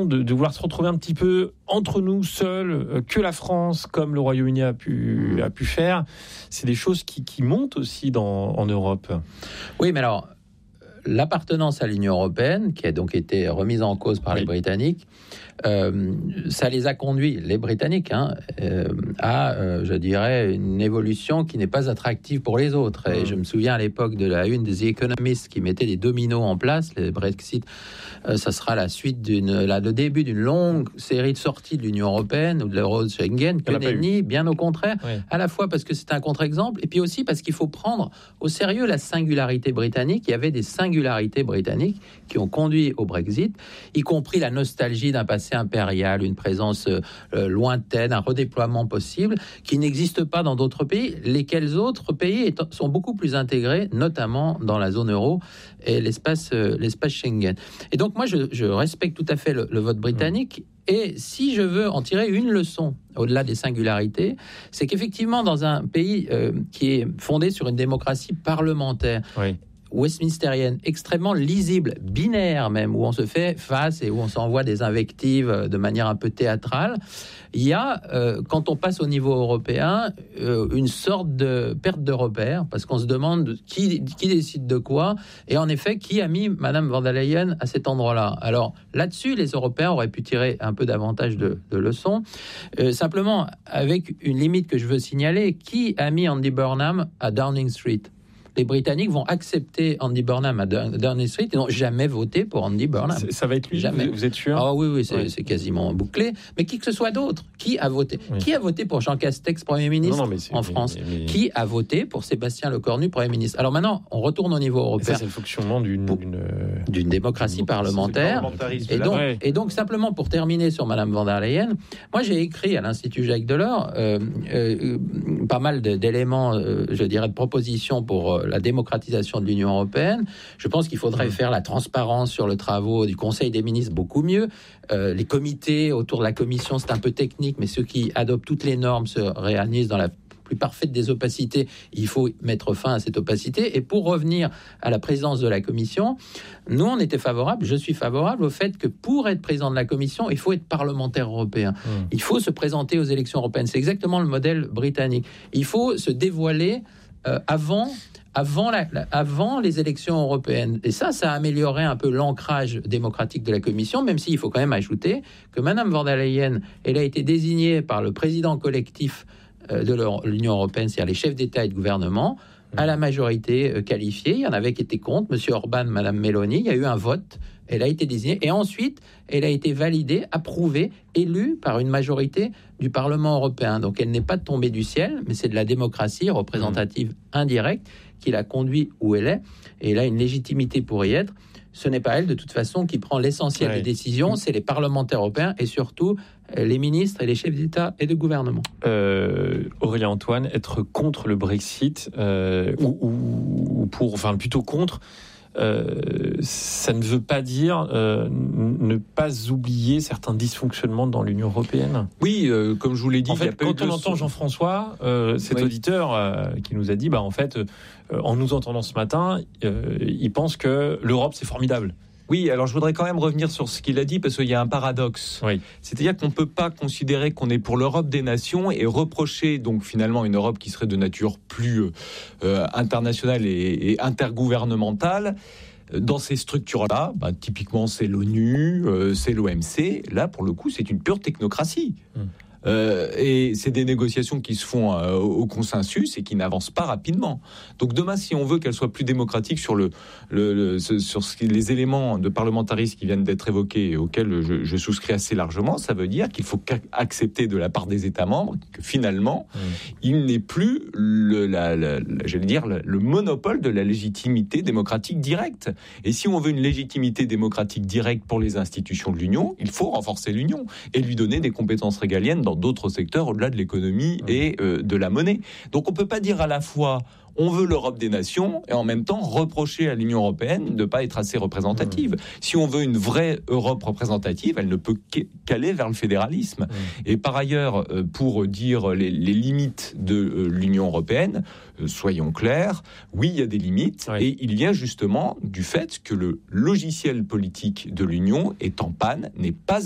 de vouloir se retrouver un petit peu entre nous seuls, que la France, comme le Royaume-Uni a pu faire, c'est des choses qui montent aussi en Europe. Oui, mais alors, l'appartenance à l'Union européenne, qui a donc été remise en cause par les Britanniques, ça les a conduits, les Britanniques, à, je dirais, une évolution qui n'est pas attractive pour les autres. Et je me souviens à l'époque de la une des Economist qui mettait des dominos en place, le Brexit, ça sera la suite le début d'une longue série de sorties de l'Union européenne ou de l'euro de Schengen, que nenni, bien au contraire, à la fois parce que c'est un contre-exemple, et puis aussi parce qu'il faut prendre au sérieux la singularité britannique. Il y avait des singularités britanniques qui ont conduit au Brexit, y compris la nostalgie d'un passé impérial, une présence lointaine, un redéploiement possible qui n'existe pas dans d'autres pays, lesquels autres pays sont beaucoup plus intégrés, notamment dans la zone euro et l'espace Schengen. Et donc moi je respecte tout à fait le vote britannique. Et si je veux en tirer une leçon, au-delà des singularités, c'est qu'effectivement dans un pays qui est fondé sur une démocratie parlementaire, westminstérienne, extrêmement lisible, binaire même, où on se fait face et où on s'envoie des invectives de manière un peu théâtrale, il y a, quand on passe au niveau européen, une sorte de perte de repère, parce qu'on se demande qui décide de quoi, et en effet, qui a mis Madame von der Leyen à cet endroit-là. Alors là-dessus, les Européens auraient pu tirer un peu davantage de leçons. Simplement, avec une limite que je veux signaler, qui a mis Andy Burnham à Downing Street ? Les Britanniques vont accepter Andy Burnham à Downing Street et n'ont jamais voté pour Andy Burnham. Ça va être lui, jamais. Vous êtes sûr ? Ah oui, c'est quasiment bouclé. Mais qui que ce soit d'autre, qui a voté ? Qui a voté pour Jean Castex, Premier ministre en France ? Qui a voté pour Sébastien Lecornu, Premier ministre ? Alors maintenant, on retourne au niveau européen. Ça, c'est le fonctionnement d'une démocratie parlementaire. Et donc, simplement pour terminer sur Madame von der Leyen, moi j'ai écrit à l'Institut Jacques Delors pas mal d'éléments, je dirais, de propositions pour la démocratisation de l'Union européenne. Je pense qu'il faudrait faire la transparence sur le travaux du Conseil des ministres beaucoup mieux. Les comités autour de la Commission, c'est un peu technique, mais ceux qui adoptent toutes les normes se réunissent dans la plus parfaite des opacités. Il faut mettre fin à cette opacité. Et pour revenir à la présidence de la Commission, nous, on était favorables, je suis favorable au fait que pour être président de la Commission, il faut être parlementaire européen. Il faut se présenter aux élections européennes. C'est exactement le modèle britannique. Il faut se dévoiler avant les élections européennes. Et ça a amélioré un peu l'ancrage démocratique de la Commission, même s'il faut quand même ajouter que Madame von der Leyen, elle a été désignée par le président collectif de l'Union européenne, c'est-à-dire les chefs d'État et de gouvernement, à la majorité qualifiée. Il y en avait qui étaient contre, M. Orban, Mme Meloni. Il y a eu un vote, elle a été désignée, et ensuite, elle a été validée, approuvée, élue par une majorité du Parlement européen. Donc elle n'est pas tombée du ciel, mais c'est de la démocratie représentative indirecte qui l'a conduit où elle est, et elle a une légitimité pour y être. Ce n'est pas elle, de toute façon, qui prend l'essentiel des décisions, c'est les parlementaires européens et surtout les ministres et les chefs d'État et de gouvernement. Aurélien Antoine, être contre le Brexit ou pour, enfin plutôt contre, ça ne veut pas dire ne pas oublier certains dysfonctionnements dans l'Union européenne. Oui, comme je vous l'ai dit, en fait, quand on entend Jean-François, cet auditeur qui nous a dit, en fait, en nous entendant ce matin, il pense que l'Europe c'est formidable. Oui, alors je voudrais quand même revenir sur ce qu'il a dit, parce qu'il y a un paradoxe. C'est-à-dire qu'on ne peut pas considérer qu'on est pour l'Europe des nations et reprocher donc finalement une Europe qui serait de nature plus internationale et intergouvernementale. Dans ces structures-là, typiquement c'est l'ONU, c'est l'OMC, là pour le coup c'est une pure technocratie. Et c'est des négociations qui se font au consensus et qui n'avancent pas rapidement. Donc demain, si on veut qu'elle soit plus démocratique sur les éléments de parlementarisme qui viennent d'être évoqués et auxquels je souscris assez largement, ça veut dire qu'il faut accepter de la part des États membres que finalement, il n'est plus le monopole de la légitimité démocratique directe. Et si on veut une légitimité démocratique directe pour les institutions de l'Union, il faut renforcer l'Union et lui donner des compétences régaliennes dans d'autres secteurs au-delà de l'économie et de la monnaie. Donc on ne peut pas dire à la fois on veut l'Europe des nations et en même temps reprocher à l'Union européenne de ne pas être assez représentative. Si on veut une vraie Europe représentative, elle ne peut qu'aller vers le fédéralisme. Et par ailleurs, pour dire les limites de l'Union européenne, soyons clairs, oui, il y a des limites, et il vient justement du fait que le logiciel politique de l'Union est en panne, n'est pas